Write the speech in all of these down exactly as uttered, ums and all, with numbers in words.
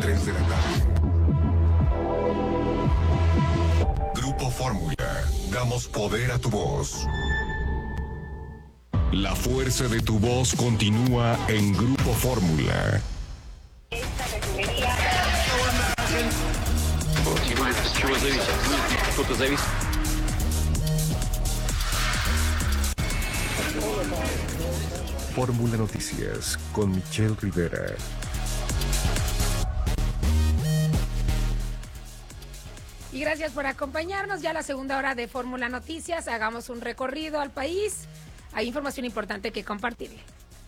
tres de la tarde. Grupo Fórmula. Damos poder a tu voz. La fuerza de tu voz continúa en Grupo Fórmula. Fórmula Noticias con Michelle Rivera. Y gracias por acompañarnos. Ya la segunda hora de Fórmula Noticias. Hagamos un recorrido al país. Hay información importante que compartirle.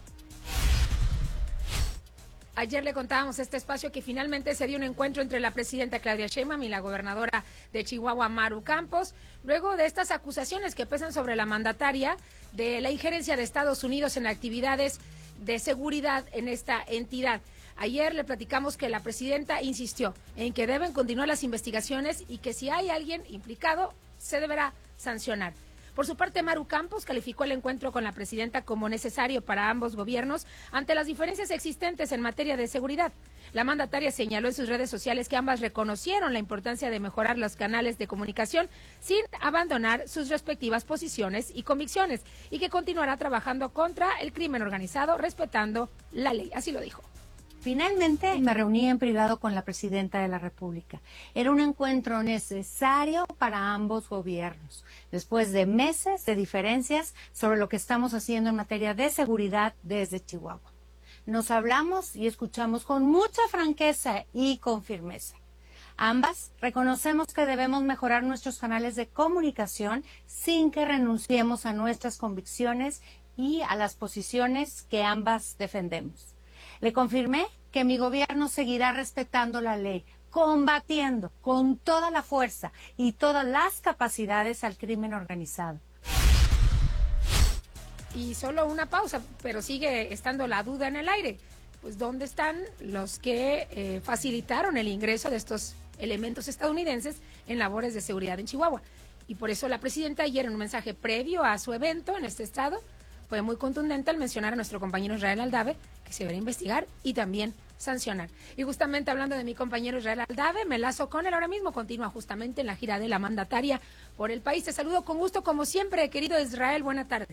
Ayer le contábamos este espacio que finalmente se dio un encuentro entre la presidenta Claudia Sheinbaum y la gobernadora de Chihuahua, Maru Campos, luego de estas acusaciones que pesan sobre la mandataria de la injerencia de Estados Unidos en actividades de seguridad en esta entidad. Ayer le platicamos que la presidenta insistió en que deben continuar las investigaciones y que si hay alguien implicado, se deberá sancionar. Por su parte, Maru Campos calificó el encuentro con la presidenta como necesario para ambos gobiernos ante las diferencias existentes en materia de seguridad. La mandataria señaló en sus redes sociales que ambas reconocieron la importancia de mejorar los canales de comunicación sin abandonar sus respectivas posiciones y convicciones y que continuará trabajando contra el crimen organizado respetando la ley. Así lo dijo. Finalmente me reuní en privado con la presidenta de la República. Era un encuentro necesario para ambos gobiernos, después de meses de diferencias sobre lo que estamos haciendo en materia de seguridad desde Chihuahua. Nos hablamos y escuchamos con mucha franqueza y con firmeza. Ambas reconocemos que debemos mejorar nuestros canales de comunicación sin que renunciemos a nuestras convicciones y a las posiciones que ambas defendemos. Le confirmé que mi gobierno seguirá respetando la ley, combatiendo con toda la fuerza y todas las capacidades al crimen organizado. Y solo una pausa, pero sigue estando la duda en el aire. Pues ¿dónde están los que eh, facilitaron el ingreso de estos elementos estadounidenses en labores de seguridad en Chihuahua? Y por eso la presidenta ayer en un mensaje previo a su evento en este estado fue muy contundente al mencionar a nuestro compañero Israel Aldave que se deberá investigar y también sancionar. Y justamente hablando de mi compañero Israel Aldave, me lazo con él ahora mismo, continúa justamente en la gira de la mandataria por el país. Te saludo con gusto como siempre, querido Israel, buena tarde.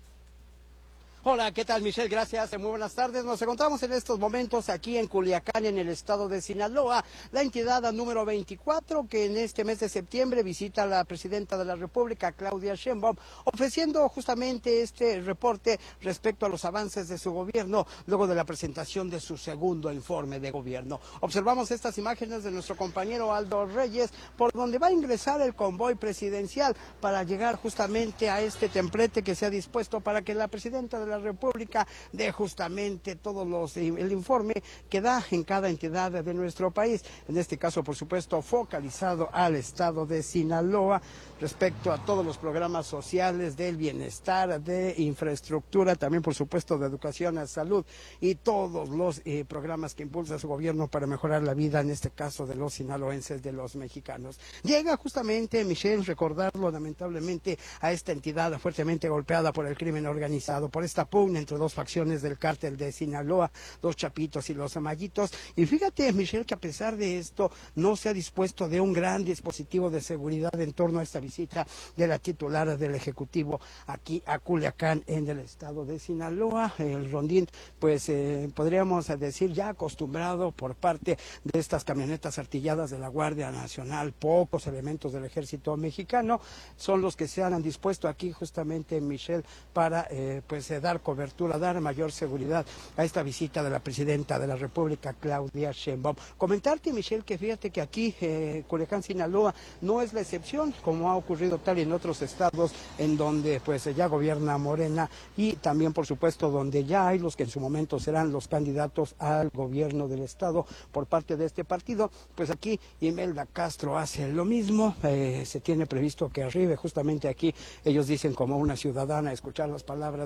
Hola, ¿qué tal, Michelle? Gracias, muy buenas tardes. Nos encontramos en estos momentos aquí en Culiacán, en el estado de Sinaloa, la entidad número veinticuatro que en este mes de septiembre visita a la presidenta de la República, Claudia Sheinbaum, ofreciendo justamente este reporte respecto a los avances de su gobierno, luego de la presentación de su segundo informe de gobierno. Observamos estas imágenes de nuestro compañero Aldo Reyes, por donde va a ingresar el convoy presidencial para llegar justamente a este templete que se ha dispuesto para que la presidenta de la la República de justamente todos los el informe que da en cada entidad de nuestro país, en este caso por supuesto focalizado al estado de Sinaloa respecto a todos los programas sociales del bienestar, de infraestructura, también por supuesto de educación, a salud y todos los eh, programas que impulsa su gobierno para mejorar la vida, en este caso de los sinaloenses, de los mexicanos. Llega justamente, Michelle, recordarlo lamentablemente, a esta entidad fuertemente golpeada por el crimen organizado, por esta pugna entre dos facciones del cártel de Sinaloa, los Chapitos y los Amayitos. Y fíjate, Michelle, que a pesar de esto no se ha dispuesto de un gran dispositivo de seguridad en torno a esta visita de la titular del Ejecutivo aquí a Culiacán, en el estado de Sinaloa. El rondín, pues eh, podríamos decir ya acostumbrado por parte de estas camionetas artilladas de la Guardia Nacional, pocos elementos del Ejército Mexicano, son los que se han dispuesto aquí justamente, Michelle, para eh, pues eh, dar cobertura, dar mayor seguridad a esta visita de la presidenta de la República, Claudia Sheinbaum. Comentarte, Michelle, que fíjate que aquí, eh, Culiacán, Sinaloa, no es la excepción, como ha ocurrido tal y en otros estados en donde pues ya gobierna Morena, y también por supuesto donde ya hay los que en su momento serán los candidatos al gobierno del estado por parte de este partido. Pues aquí Imelda Castro hace lo mismo, eh, se tiene previsto que arribe justamente aquí, ellos dicen como una ciudadana, a escuchar las palabras de la presidenta,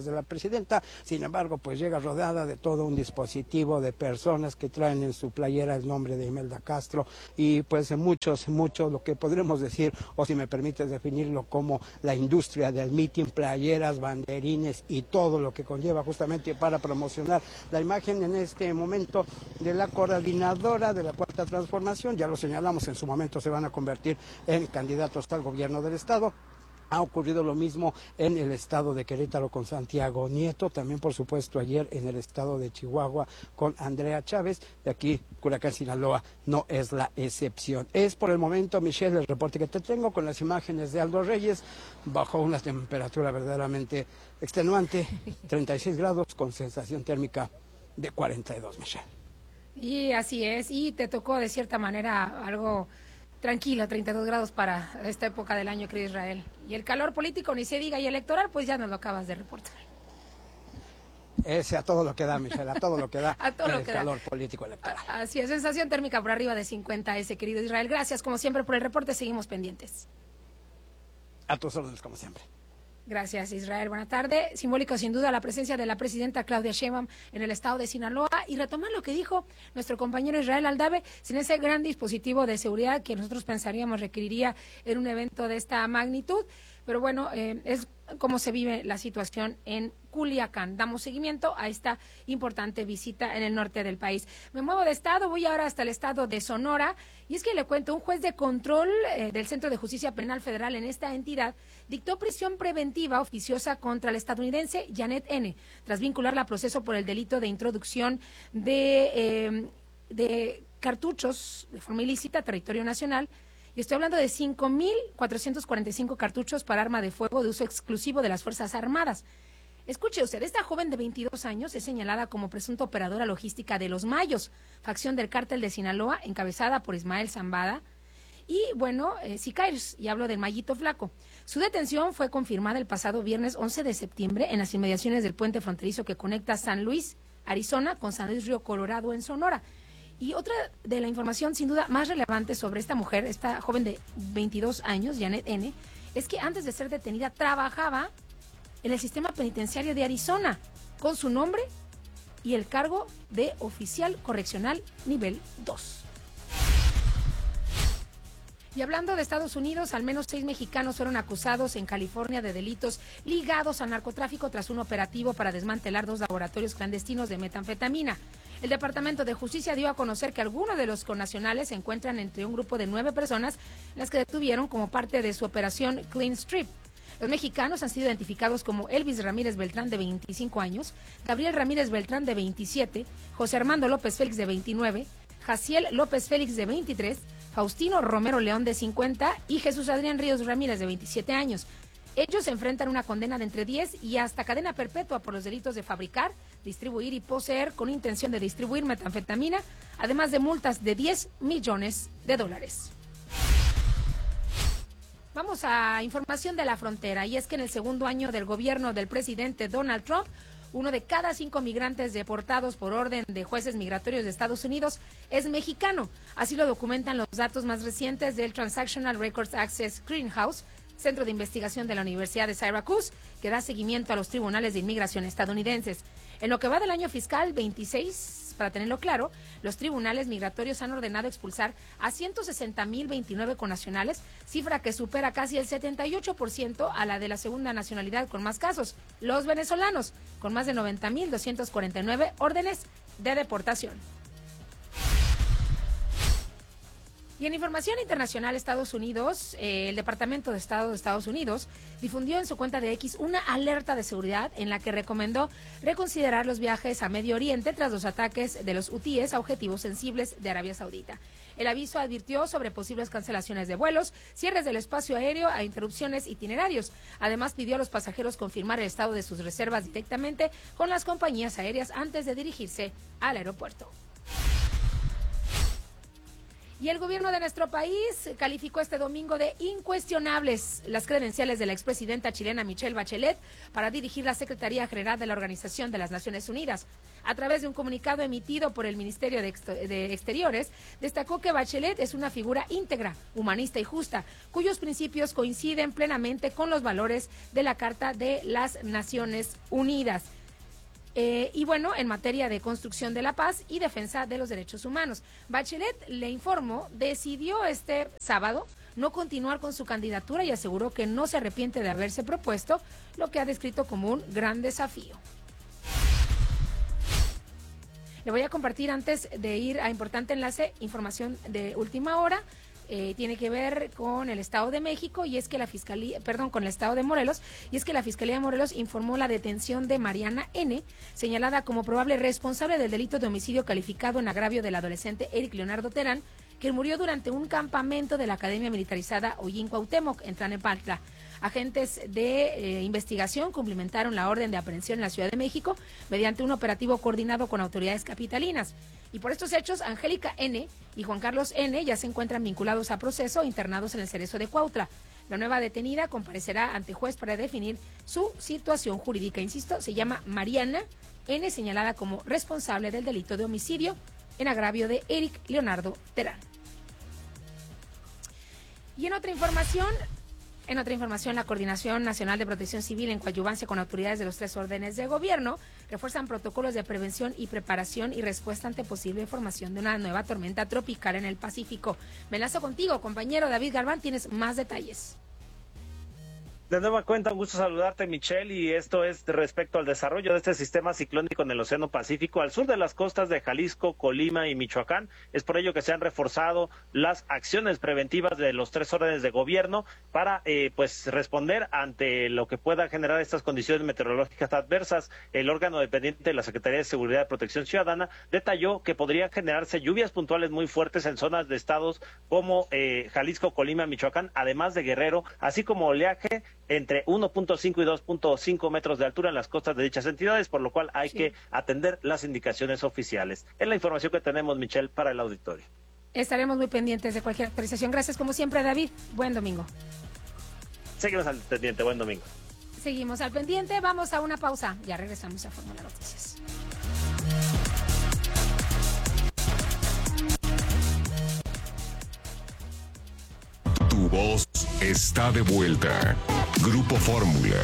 presidenta. Sin embargo, pues llega rodeada de todo un dispositivo de personas que traen en su playera el nombre de Imelda Castro y pues muchos, muchos, lo que podremos decir, o si me permites definirlo como la industria del mitin, playeras, banderines y todo lo que conlleva justamente para promocionar la imagen en este momento de la coordinadora de la Cuarta Transformación. Ya lo señalamos, en su momento se van a convertir en candidatos al gobierno del estado. Ha ocurrido lo mismo en el estado de Querétaro con Santiago Nieto, también por supuesto ayer en el estado de Chihuahua con Andrea Chávez, y aquí Culiacán, Sinaloa no es la excepción. Es por el momento, Michelle, el reporte que te tengo con las imágenes de Aldo Reyes, bajo una temperatura verdaderamente extenuante, treinta y seis grados con sensación térmica de cuarenta y dos, Michelle. Y así es, y te tocó de cierta manera algo tranquilo, treinta y dos grados para esta época del año, querido Israel. Y el calor político, ni se diga, y electoral, pues ya nos lo acabas de reportar. Ese a todo lo que da, Michelle, a todo lo que da a todo el lo que calor da. político electoral. Así es, sensación térmica por arriba de cincuenta ese, querido Israel. Gracias, como siempre, por el reporte, seguimos pendientes. A tus órdenes, como siempre. Gracias, Israel. Buena tarde. Simbólico, sin duda, la presencia de la presidenta Claudia Sheinbaum en el estado de Sinaloa. Y retomar lo que dijo nuestro compañero Israel Aldave, sin ese gran dispositivo de seguridad que nosotros pensaríamos requeriría en un evento de esta magnitud. Pero bueno, eh, es cómo se vive la situación en Culiacán. Damos seguimiento a esta importante visita en el norte del país. Me muevo de estado, voy ahora hasta el estado de Sonora, y es que le cuento, un juez de control eh, del Centro de Justicia Penal Federal en esta entidad dictó prisión preventiva oficiosa contra el estadounidense Janet N., tras vincularla a proceso por el delito de introducción de, eh, de cartuchos de forma ilícita a territorio nacional. Y estoy hablando de cinco mil cuatrocientos cuarenta y cinco cartuchos para arma de fuego de uso exclusivo de las Fuerzas Armadas. Escuche usted, esta joven de veintidós años es señalada como presunta operadora logística de Los Mayos, facción del cártel de Sinaloa, encabezada por Ismael Zambada, y bueno, eh, sicarios, y hablo del Mayito Flaco. Su detención fue confirmada el pasado viernes once de septiembre en las inmediaciones del puente fronterizo que conecta San Luis, Arizona, con San Luis Río Colorado en Sonora. Y otra de la información sin duda más relevante sobre esta mujer, esta joven de veintidós años, Janet N., es que antes de ser detenida trabajaba en el sistema penitenciario de Arizona con su nombre y el cargo de oficial correccional nivel dos. Y hablando de Estados Unidos, al menos seis mexicanos fueron acusados en California de delitos ligados al narcotráfico tras un operativo para desmantelar dos laboratorios clandestinos de metanfetamina. El Departamento de Justicia dio a conocer que algunos de los connacionales se encuentran entre un grupo de nueve personas, las que detuvieron como parte de su operación Clean Strip. Los mexicanos han sido identificados como Elvis Ramírez Beltrán, de veinticinco años, Gabriel Ramírez Beltrán, de veintisiete, José Armando López Félix, de veintinueve, Jaciel López Félix, de veintitrés, Faustino Romero León, de cincuenta, y Jesús Adrián Ríos Ramírez, de veintisiete años. Ellos se enfrentan una condena de entre diez y hasta cadena perpetua por los delitos de fabricar, distribuir y poseer con intención de distribuir metanfetamina, además de multas de diez millones de dólares. Vamos a información de la frontera, y es que en el segundo año del gobierno del presidente Donald Trump, uno de cada cinco migrantes deportados por orden de jueces migratorios de Estados Unidos es mexicano. Así lo documentan los datos más recientes del Transactional Records Access Clearinghouse, centro de investigación de la Universidad de Syracuse, que da seguimiento a los tribunales de inmigración estadounidenses. En lo que va del año fiscal veintiséis, para tenerlo claro, los tribunales migratorios han ordenado expulsar a ciento sesenta mil veintinueve connacionales, cifra que supera casi el setenta y ocho por ciento a la de la segunda nacionalidad con más casos, los venezolanos, con más de noventa mil doscientos cuarenta y nueve órdenes de deportación. Y en información internacional, Estados Unidos, eh, el Departamento de Estado de Estados Unidos difundió en su cuenta de X una alerta de seguridad en la que recomendó reconsiderar los viajes a Medio Oriente tras los ataques de los hutíes a objetivos sensibles de Arabia Saudita. El aviso advirtió sobre posibles cancelaciones de vuelos, cierres del espacio aéreo e interrupciones itinerarios. Además, pidió a los pasajeros confirmar el estado de sus reservas directamente con las compañías aéreas antes de dirigirse al aeropuerto. Y el gobierno de nuestro país calificó este domingo de incuestionables las credenciales de la expresidenta chilena Michelle Bachelet para dirigir la Secretaría General de la Organización de las Naciones Unidas. A través de un comunicado emitido por el Ministerio de, Ext- de Exteriores, destacó que Bachelet es una figura íntegra, humanista y justa, cuyos principios coinciden plenamente con los valores de la Carta de las Naciones Unidas. Eh, y bueno, en materia de construcción de la paz y defensa de los derechos humanos. Bachelet, le informó, decidió este sábado no continuar con su candidatura y aseguró que no se arrepiente de haberse propuesto, lo que ha descrito como un gran desafío. Le voy a compartir, antes de ir a importante enlace, información de última hora. Eh, tiene que ver con el Estado de México y es que la Fiscalía, perdón, con el Estado de Morelos, y es que la Fiscalía de Morelos informó la detención de Mariana N., señalada como probable responsable del delito de homicidio calificado en agravio del adolescente Eric Leonardo Terán, que murió durante un campamento de la Academia Militarizada Ollín Cuauhtémoc en Tlalnepantla. Agentes de eh, investigación cumplimentaron la orden de aprehensión en la Ciudad de México mediante un operativo coordinado con autoridades capitalinas. Y por estos hechos, Angélica N. y Juan Carlos N. ya se encuentran vinculados a proceso, internados en el Cerezo de Cuautla. La nueva detenida comparecerá ante juez para definir su situación jurídica. Insisto, se llama Mariana N., señalada como responsable del delito de homicidio en agravio de Eric Leonardo Terán. Y en otra información... En otra información, la Coordinación Nacional de Protección Civil, en coadyuvancia con autoridades de los tres órdenes de gobierno, refuerzan protocolos de prevención y preparación y respuesta ante posible formación de una nueva tormenta tropical en el Pacífico. Me enlazo contigo, compañero David Galván, tienes más detalles. De nueva cuenta, un gusto saludarte, Michelle, y esto es respecto al desarrollo de este sistema ciclónico en el Océano Pacífico al sur de las costas de Jalisco, Colima y Michoacán. Es por ello que se han reforzado las acciones preventivas de los tres órdenes de gobierno para eh, pues responder ante lo que pueda generar estas condiciones meteorológicas adversas. El órgano dependiente de la Secretaría de Seguridad y Protección Ciudadana detalló que podría generarse lluvias puntuales muy fuertes en zonas de estados como eh, Jalisco, Colima, Michoacán, además de Guerrero, así como oleaje entre uno punto cinco y dos punto cinco metros de altura en las costas de dichas entidades, por lo cual hay sí. que atender las indicaciones oficiales. Es la información que tenemos, Michelle, para el auditorio. Estaremos muy pendientes de cualquier actualización. Gracias como siempre, David. Buen domingo. Seguimos al pendiente. Buen domingo. Seguimos al pendiente. Vamos a una pausa. Ya regresamos a Fórmula Noticias. Tu voz está de vuelta. Grupo Fórmula.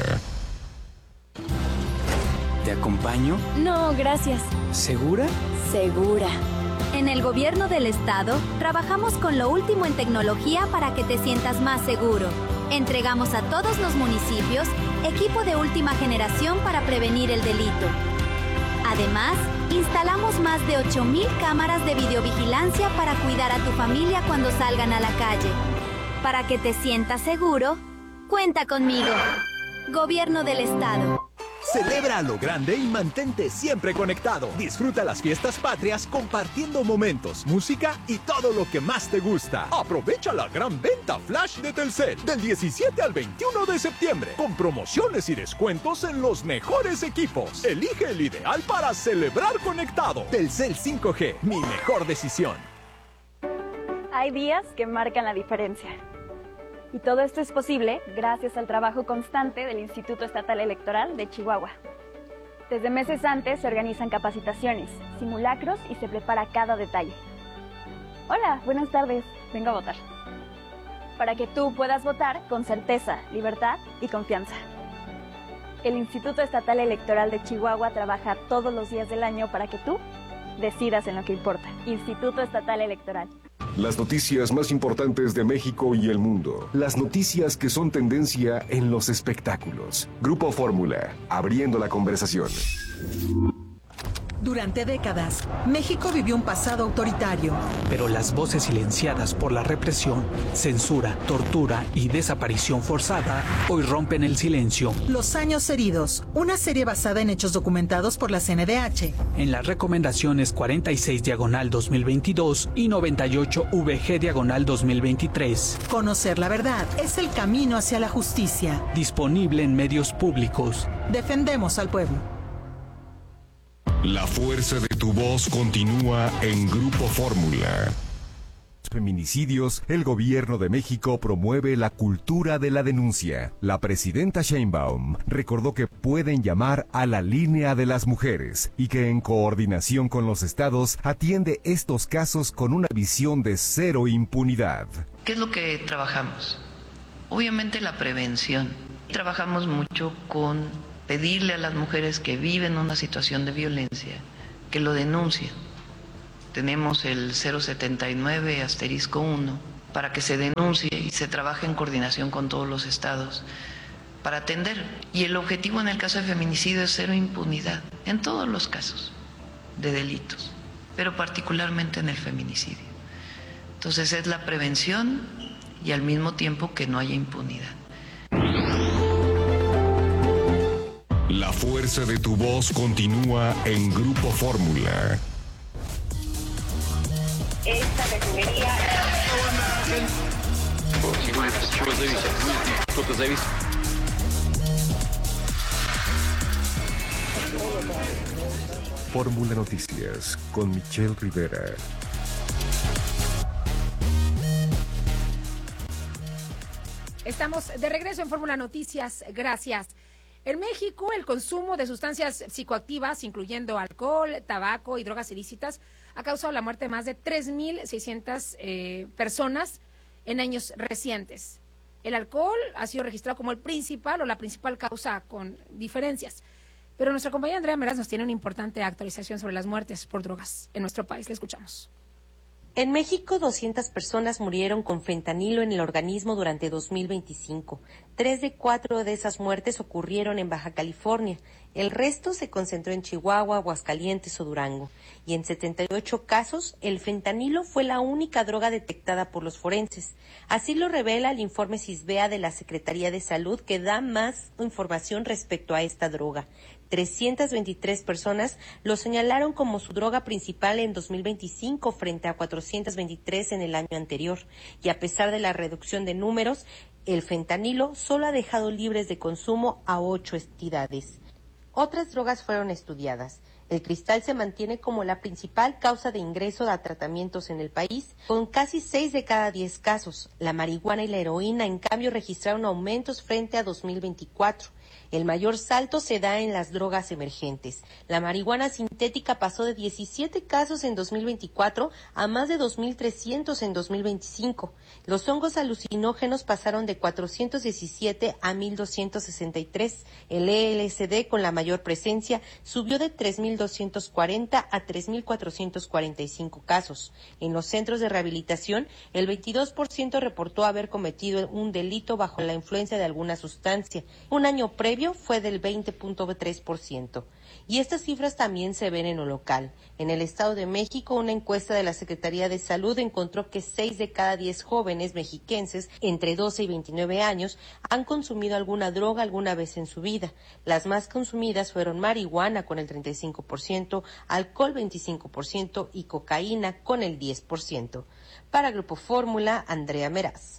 ¿Te acompaño? No, gracias. ¿Segura? Segura. En el gobierno del estado, trabajamos con lo último en tecnología para que te sientas más seguro. Entregamos a todos los municipios equipo de última generación para prevenir el delito. Además, instalamos más de ocho mil cámaras de videovigilancia para cuidar a tu familia cuando salgan a la calle. Para que te sientas seguro, cuenta conmigo. Gobierno del Estado. Celebra a lo grande y mantente siempre conectado. Disfruta las fiestas patrias compartiendo momentos, música y todo lo que más te gusta. Aprovecha la gran venta flash de Telcel del diecisiete al veintiuno de septiembre con promociones y descuentos en los mejores equipos. Elige el ideal para celebrar conectado. Telcel cinco G, mi mejor decisión. Hay días que marcan la diferencia. Y todo esto es posible gracias al trabajo constante del Instituto Estatal Electoral de Chihuahua. Desde meses antes se organizan capacitaciones, simulacros y se prepara cada detalle. Hola, buenas tardes, vengo a votar. Para que tú puedas votar con certeza, libertad y confianza. El Instituto Estatal Electoral de Chihuahua trabaja todos los días del año para que tú decidas en lo que importa. Instituto Estatal Electoral. Las noticias más importantes de México y el mundo. Las noticias que son tendencia en los espectáculos. Grupo Fórmula, abriendo la conversación. Durante décadas, México vivió un pasado autoritario. Pero las voces silenciadas por la represión, censura, tortura y desaparición forzada hoy rompen el silencio. Los años heridos, una serie basada en hechos documentados por la C N D H. En las recomendaciones cuarenta y seis diagonal dos mil veintidós y noventa y ocho V G diagonal dos mil veintitrés. Conocer la verdad es el camino hacia la justicia. Disponible en medios públicos. Defendemos al pueblo. La fuerza de tu voz continúa en Grupo Fórmula. Feminicidios, el gobierno de México promueve la cultura de la denuncia. La presidenta Sheinbaum recordó que pueden llamar a la línea de las mujeres y que en coordinación con los estados atiende estos casos con una visión de cero impunidad. ¿Qué es lo que trabajamos? Obviamente la prevención. Trabajamos mucho con pedirle a las mujeres que viven una situación de violencia que lo denuncien. Tenemos el cero setenta y nueve asterisco uno para que se denuncie y se trabaje en coordinación con todos los estados para atender. Y el objetivo en el caso de feminicidio es cero impunidad, en todos los casos de delitos, pero particularmente en el feminicidio. Entonces es la prevención y al mismo tiempo que no haya impunidad. La fuerza de tu voz continúa en Grupo Fórmula. Esta refinería... Fórmula Noticias con Michelle Rivera. Estamos de regreso en Fórmula Noticias. Gracias. En México, el consumo de sustancias psicoactivas, incluyendo alcohol, tabaco y drogas ilícitas, ha causado la muerte de más de tres mil seiscientas eh, personas en años recientes. El alcohol ha sido registrado como el principal o la principal causa, con diferencias. Pero nuestra compañera Andrea Meraz nos tiene una importante actualización sobre las muertes por drogas en nuestro país. Le escuchamos. En México, doscientas personas murieron con fentanilo en el organismo durante dos mil veinticinco. Tres de cuatro de esas muertes ocurrieron en Baja California. El resto se concentró en Chihuahua, Aguascalientes o Durango. Y en setenta y ocho casos, el fentanilo fue la única droga detectada por los forenses. Así lo revela el informe CISBEA de la Secretaría de Salud, que da más información respecto a esta droga. trescientas veintitrés personas lo señalaron como su droga principal en dos mil veinticinco frente a cuatrocientas veintitrés en el año anterior. Y a pesar de la reducción de números, el fentanilo solo ha dejado libres de consumo a ocho entidades. Otras drogas fueron estudiadas. El cristal se mantiene como la principal causa de ingreso a tratamientos en el país, con casi seis de cada diez casos. La marihuana y la heroína, en cambio, registraron aumentos frente a dos mil veinticuatro. El mayor salto se da en las drogas emergentes. La marihuana sintética pasó de diecisiete casos en dos mil veinticuatro a más de dos mil trescientos en dos mil veinticinco. Los hongos alucinógenos pasaron de cuatrocientos diecisiete a mil doscientos sesenta y tres. El L S D, con la mayor presencia, subió de tres mil doscientos cuarenta a tres mil cuatrocientos cuarenta y cinco casos. En los centros de rehabilitación, el veintidós por ciento reportó haber cometido un delito bajo la influencia de alguna sustancia. Un año previo fue del veinte punto tres por ciento. Y estas cifras también se ven en lo local. En el Estado de México, una encuesta de la Secretaría de Salud encontró que seis de cada diez jóvenes mexiquenses entre doce y veintinueve años han consumido alguna droga alguna vez en su vida. Las más consumidas fueron marihuana con el treinta y cinco por ciento, alcohol veinticinco por ciento y cocaína con el diez por ciento. Para Grupo Fórmula, Andrea Meraz.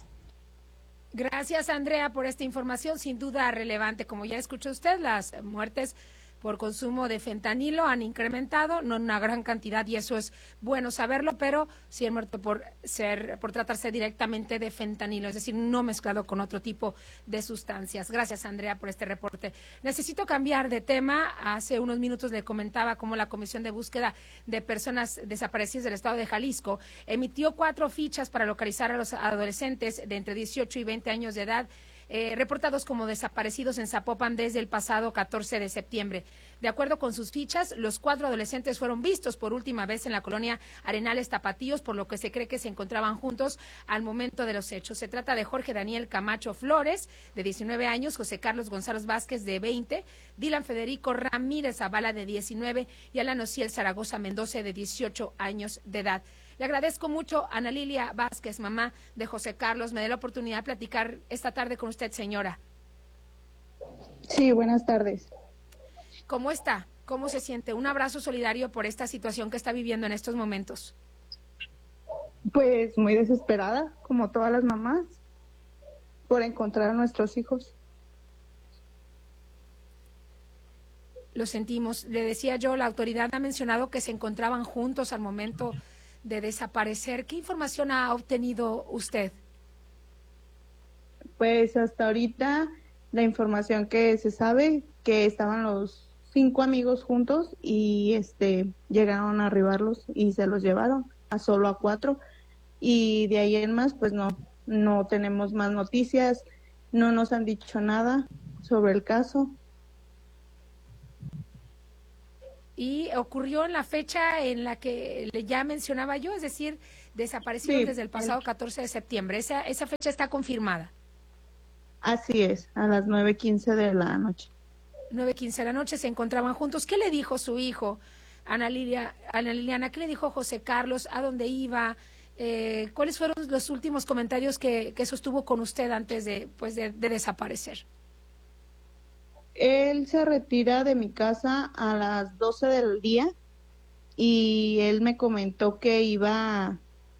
Gracias, Andrea, por esta información, sin duda relevante. Como ya escuchó usted, las muertes por consumo de fentanilo han incrementado, no en una gran cantidad, y eso es bueno saberlo, pero sí han muerto por ser, por tratarse directamente de fentanilo, es decir, no mezclado con otro tipo de sustancias. Gracias, Andrea, por este reporte. Necesito cambiar de tema. Hace unos minutos le comentaba cómo la Comisión de Búsqueda de Personas Desaparecidas del Estado de Jalisco emitió cuatro fichas para localizar a los adolescentes de entre dieciocho y veinte años de edad, Eh, reportados como desaparecidos en Zapopan desde el pasado catorce de septiembre. De acuerdo con sus fichas, los cuatro adolescentes fueron vistos por última vez en la colonia Arenales Tapatíos, por lo que se cree que se encontraban juntos al momento de los hechos. Se trata de Jorge Daniel Camacho Flores, de diecinueve años, José Carlos González Vázquez, de veinte, Dylan Federico Ramírez Zavala, de diecinueve, y Alan Ociel Zaragoza Mendoza, de dieciocho años de edad. Le agradezco mucho, Ana Lilia Vázquez, mamá de José Carlos, me dé la oportunidad de platicar esta tarde con usted, señora. Sí, buenas tardes. ¿Cómo está? ¿Cómo se siente? Un abrazo solidario por esta situación que está viviendo en estos momentos. Pues muy desesperada, como todas las mamás, por encontrar a nuestros hijos. Lo sentimos. Le decía yo, la autoridad ha mencionado que se encontraban juntos al momento de desaparecer. ¿Qué información ha obtenido usted? Pues hasta ahorita la información que se sabe, que estaban los cinco amigos juntos y este llegaron a arribarlos y se los llevaron a solo a cuatro, y de ahí en más pues no, no tenemos más noticias, no nos han dicho nada sobre el caso. y ocurrió en la fecha en la que le ya mencionaba yo, es decir, desaparecido Sí. desde el pasado catorce de septiembre. Esa, esa fecha está confirmada. Así es, a las nueve quince de la noche. nueve quince de la noche se encontraban juntos. ¿Qué le dijo su hijo, Ana, Lilia, Ana Liliana? ¿Qué le dijo José Carlos? ¿A dónde iba? Eh, ¿Cuáles fueron los últimos comentarios que, que sostuvo con usted antes de, pues de, de desaparecer? Él se retira de mi casa a las doce del día y él me comentó que iba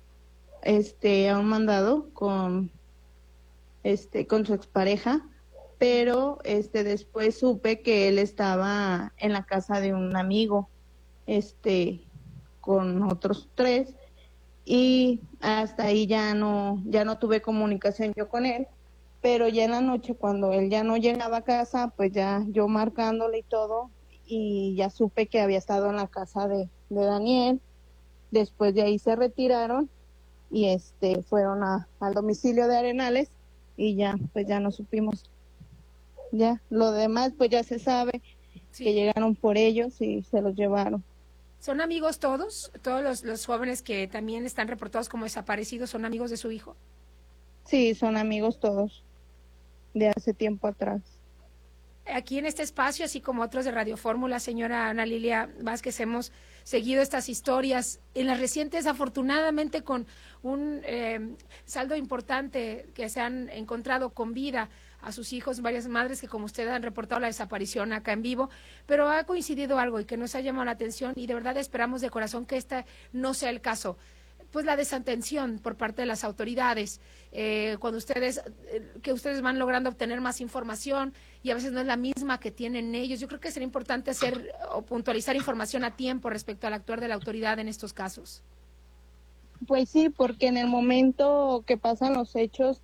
este a un mandado con este con su expareja, pero este después supe que él estaba en la casa de un amigo este con otros tres y hasta ahí ya no ya no tuve comunicación yo con él. Pero ya en la noche, cuando él ya no llegaba a casa, pues ya yo marcándole y todo, y ya supe que había estado en la casa de, de Daniel. Después de ahí se retiraron y este fueron a, al domicilio de Arenales y ya, pues ya no supimos. Ya, lo demás pues ya se sabe, sí, que llegaron por ellos y se los llevaron. ¿Son amigos todos? ¿Todos los, los jóvenes que también están reportados como desaparecidos son amigos de su hijo? Sí, son amigos todos, de hace tiempo atrás. Aquí en este espacio, así como otros de Radio Fórmula, señora Ana Lilia Vázquez, hemos seguido estas historias. En las recientes, afortunadamente, con un eh, saldo importante, que se han encontrado con vida a sus hijos, varias madres que, como usted, han reportado la desaparición acá en vivo, pero ha coincidido algo y que nos ha llamado la atención, y de verdad esperamos de corazón que este no sea el caso. Pues la desatención por parte de las autoridades, eh, cuando ustedes, eh, que ustedes van logrando obtener más información y a veces no es la misma que tienen ellos. Yo creo que sería importante hacer o puntualizar información a tiempo respecto al actuar de la autoridad en estos casos. Pues sí, porque en el momento que pasan los hechos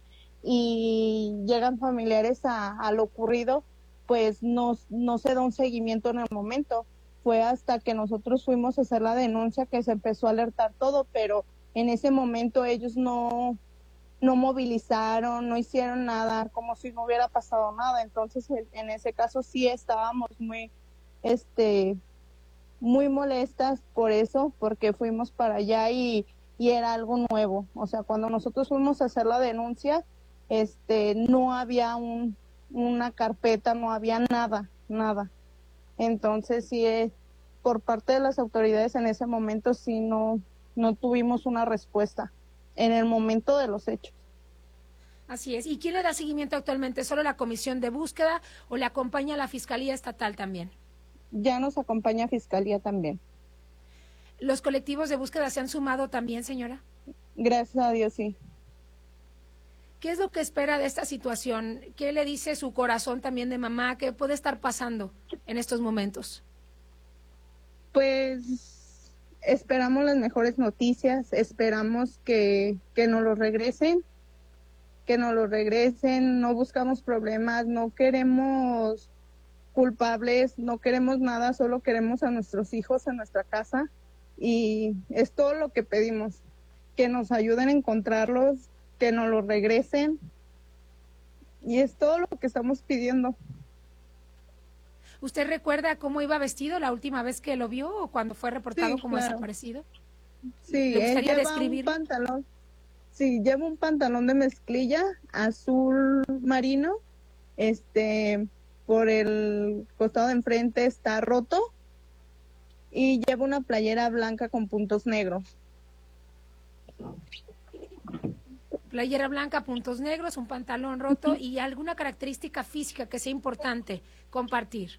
y llegan familiares a, a lo ocurrido, pues no, no se da un seguimiento en el momento. Fue hasta que nosotros fuimos a hacer la denuncia que se empezó a alertar todo, pero en ese momento ellos no, no movilizaron, no hicieron nada, como si no hubiera pasado nada. Entonces, en ese caso sí estábamos muy, este, muy molestas por eso, porque fuimos para allá y, y era algo nuevo. O sea, cuando nosotros fuimos a hacer la denuncia, este, no había un, una carpeta, no había nada, nada. Entonces, sí, eh, por parte de las autoridades en ese momento sí no, no tuvimos una respuesta en el momento de los hechos. Así es. ¿Y quién le da seguimiento actualmente? ¿Solo la Comisión de Búsqueda o le acompaña la Fiscalía Estatal también? Ya nos acompaña Fiscalía también. ¿Los colectivos de búsqueda se han sumado también, señora? Gracias a Dios, sí. ¿Qué es lo que espera de esta situación? ¿Qué le dice su corazón también de mamá? ¿Qué puede estar pasando en estos momentos? Pues esperamos las mejores noticias, esperamos que, que nos lo regresen, que nos lo regresen, no buscamos problemas, no queremos culpables, no queremos nada, solo queremos a nuestros hijos en nuestra casa y es todo lo que pedimos, que nos ayuden a encontrarlos, que nos lo regresen y es todo lo que estamos pidiendo. ¿Usted recuerda cómo iba vestido la última vez que lo vio o cuando fue reportado Sí, como claro. desaparecido? Sí, ¿Le gustaría él lleva describir? un pantalón, sí, lleva un pantalón de mezclilla azul marino, este, por el costado de enfrente está roto y lleva una playera blanca con puntos negros. Playera blanca, puntos negros, un pantalón roto y alguna característica física que sea importante compartir.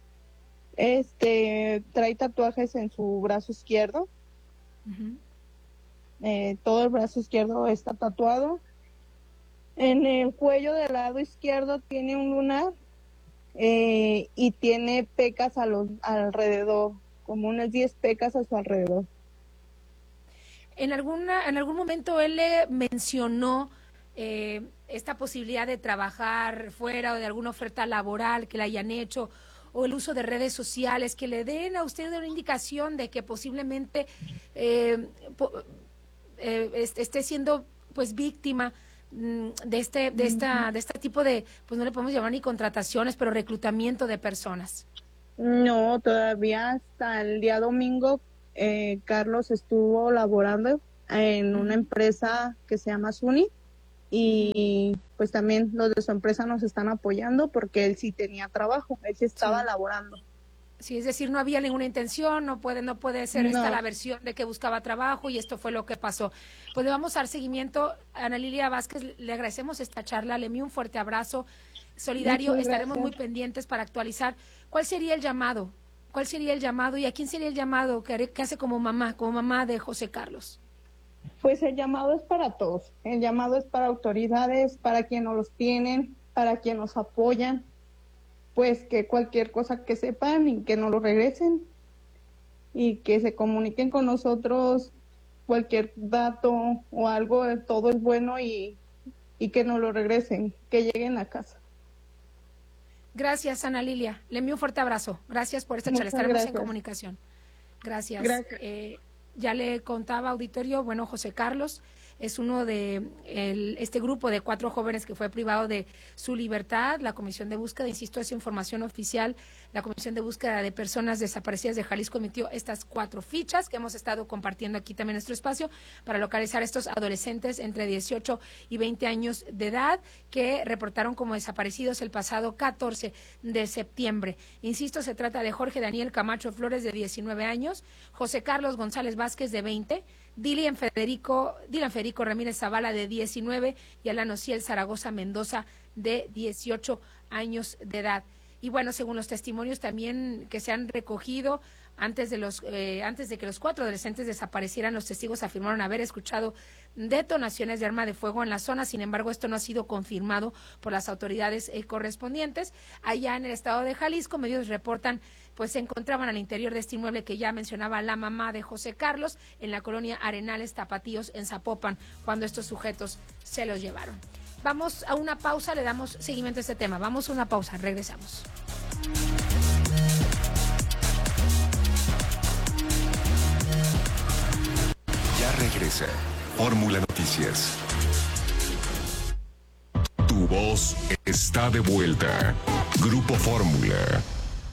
Este, trae tatuajes en su brazo izquierdo. Uh-huh. Eh, todo el brazo izquierdo está tatuado. En el cuello del lado izquierdo tiene un lunar eh, y tiene pecas a los alrededor, como unas diez pecas a su alrededor. En alguna, en algún momento él le mencionó eh, esta posibilidad de trabajar fuera o de alguna oferta laboral que le hayan hecho o el uso de redes sociales que le den a usted una indicación de que posiblemente eh, po, eh, esté siendo pues víctima de este de esta de este tipo de, pues no le podemos llamar ni contrataciones, pero reclutamiento de personas. No, todavía hasta el día domingo eh, Carlos estuvo laborando en una empresa que se llama Suni y pues también los de su empresa nos están apoyando porque él sí tenía trabajo, él sí estaba sí. laborando. Sí, es decir, no había ninguna intención, no puede, no puede ser no. esta la versión de que buscaba trabajo y esto fue lo que pasó. Pues le vamos a dar seguimiento. Ana Lilia Vázquez, le agradecemos esta charla, le envío un fuerte abrazo solidario, estaremos muy pendientes para actualizar. ¿Cuál sería el llamado? ¿Cuál sería el llamado y a quién sería el llamado que, que hace como mamá, como mamá de José Carlos? Pues el llamado es para todos, el llamado es para autoridades, para quienes no los tienen, para quienes nos apoyan, pues que cualquier cosa que sepan y que nos lo regresen y que se comuniquen con nosotros, cualquier dato o algo, todo es bueno y, y que nos lo regresen, que lleguen a casa. Gracias, Ana Lilia. Le envío un fuerte abrazo. Gracias por esta charla. Estaremos gracias. en comunicación. Gracias. gracias. Eh, ya le contaba, auditorio, bueno, José Carlos es uno de el, este grupo de cuatro jóvenes que fue privado de su libertad. La Comisión de Búsqueda, insisto, es información oficial, la Comisión de Búsqueda de Personas Desaparecidas de Jalisco emitió estas cuatro fichas que hemos estado compartiendo aquí también en nuestro espacio para localizar a estos adolescentes entre dieciocho y veinte años de edad que reportaron como desaparecidos el pasado catorce de septiembre. Insisto, se trata de Jorge Daniel Camacho Flores, de diecinueve años, José Carlos González Vázquez, de veinte, Dylan Federico, Dylan Federico Ramírez Zavala, de diecinueve, y Alan Ociel Zaragoza Mendoza, de dieciocho años de edad. Y bueno, según los testimonios también que se han recogido, antes de los eh, antes de que los cuatro adolescentes desaparecieran, los testigos afirmaron haber escuchado detonaciones de arma de fuego en la zona. Sin embargo, esto no ha sido confirmado por las autoridades eh, correspondientes. Allá en el estado de Jalisco, medios reportan pues se encontraban al interior de este inmueble que ya mencionaba la mamá de José Carlos, en la colonia Arenales Tapatíos, en Zapopan, cuando estos sujetos se los llevaron. Vamos a una pausa, le damos seguimiento a este tema. Vamos a una pausa, regresamos. Ya regresa Fórmula Noticias. Tu voz está de vuelta. Grupo Fórmula.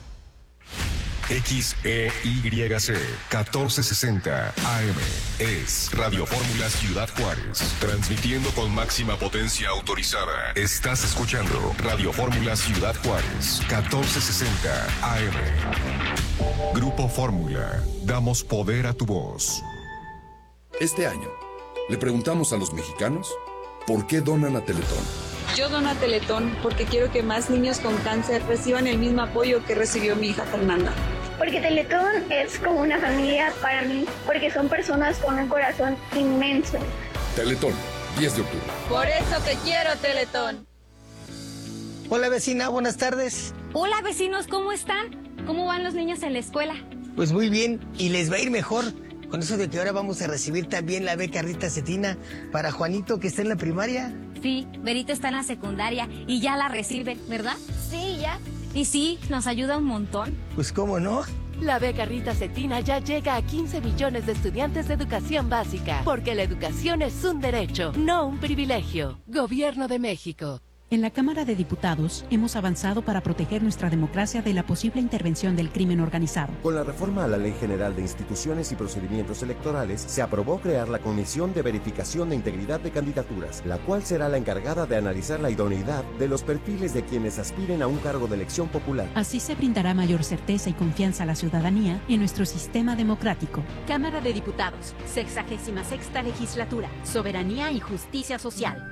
X E Y C catorce sesenta A M es Radio Fórmula Ciudad Juárez, transmitiendo con máxima potencia autorizada. Estás escuchando Radio Fórmula Ciudad Juárez, catorce sesenta A M. Grupo Fórmula, damos poder a tu voz. Este año, le preguntamos a los mexicanos por qué donan a Teletón. Yo dono a Teletón porque quiero que más niños con cáncer reciban el mismo apoyo que recibió mi hija Fernanda. Porque Teletón es como una familia para mí, porque son personas con un corazón inmenso. Teletón, diez de octubre. Por eso te quiero, Teletón. Hola vecina, buenas tardes. Hola vecinos, ¿cómo están? ¿Cómo van los niños en la escuela? Pues muy bien, y les va a ir mejor. Con eso de que ahora vamos a recibir también la beca Rita Cetina para Juanito, que está en la primaria. Sí, Berito está en la secundaria y ya la recibe, ¿verdad? Sí, ya. Y sí, nos ayuda un montón. Pues cómo no. La beca Rita Cetina ya llega a quince millones de estudiantes de educación básica, porque la educación es un derecho, no un privilegio. Gobierno de México. En la Cámara de Diputados hemos avanzado para proteger nuestra democracia de la posible intervención del crimen organizado. Con la reforma a la Ley General de Instituciones y Procedimientos Electorales, se aprobó crear la Comisión de Verificación de Integridad de Candidaturas, la cual será la encargada de analizar la idoneidad de los perfiles de quienes aspiren a un cargo de elección popular. Así se brindará mayor certeza y confianza a la ciudadanía en nuestro sistema democrático. Cámara de Diputados, sexagésima sexta legislatura, Soberanía y Justicia Social.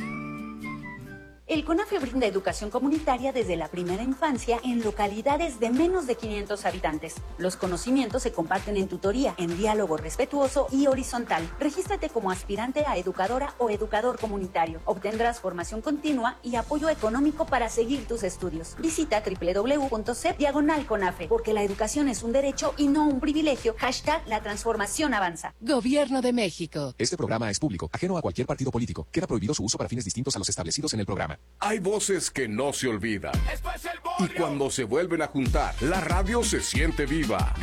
El CONAFE brinda educación comunitaria desde la primera infancia en localidades de menos de quinientos habitantes. Los conocimientos se comparten en tutoría, en diálogo respetuoso y horizontal. Regístrate como aspirante a educadora o educador comunitario. Obtendrás formación continua y apoyo económico para seguir tus estudios. Visita doble u doble u doble u punto c e p diagonal CONAFE, porque la educación es un derecho y no un privilegio. Hashtag la transformación avanza. Gobierno de México. Este programa es público, ajeno a cualquier partido político. Queda prohibido su uso para fines distintos a los establecidos en el programa. Hay voces que no se olvidan. Y cuando se vuelven a juntar, la radio se siente viva.